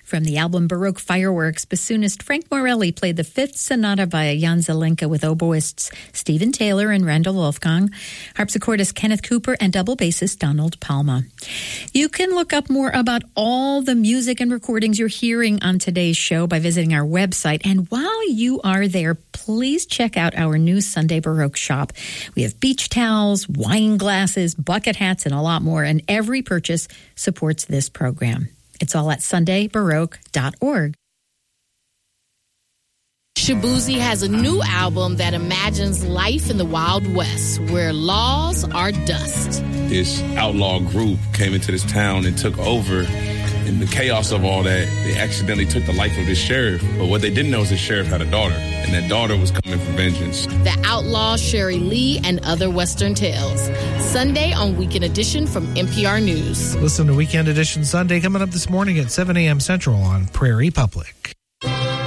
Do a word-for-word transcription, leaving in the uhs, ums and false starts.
From the album Baroque Fireworks, bassoonist Frank Morelli played the Fifth Sonata by Jan Zelenka with oboists Stephen Taylor and Randall Wolfgang, harpsichordist Kenneth Cooper, and double bassist Donald Palma. You can look up more about all the music and recordings you're hearing on today's show by visiting our website. And while you are there, please check out our new Sunday Baroque shop. We have beach towels, wine glasses, bucket hats, and a lot more. And every purchase supports this program. It's all at sunday baroque dot org. Shaboozey has a new album that imagines life in the Wild West, where laws are dust. This outlaw group came into this town and took over. In the chaos of all that, they accidentally took the life of this sheriff. But what they didn't know is the sheriff had a daughter, and that daughter was coming for vengeance. The Outlaw, Sherry Lee, and Other Western Tales. Sunday on Weekend Edition from N P R News. Listen to Weekend Edition Sunday coming up this morning at seven a.m. Central on Prairie Public.